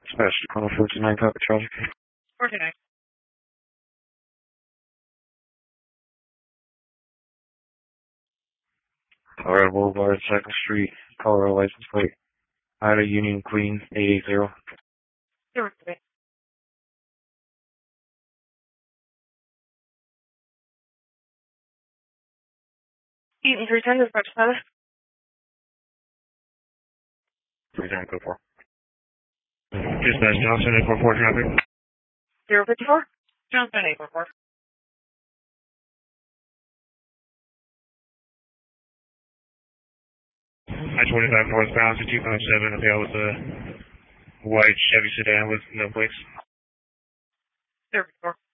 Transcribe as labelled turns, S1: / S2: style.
S1: Dispatch to Colonel 49, copy traffic.
S2: 49.
S1: Colorado Boulevard, 2nd Street, Colorado license plate. Ida Union Queen 880.
S2: 03. Eaton 310, dispatch status.
S1: 3944. Dispatch Johnson 844 traffic.
S2: 054. Johnson 844.
S1: I-25 northbound 257, okay, with a white Chevy sedan with no plates.
S2: 054.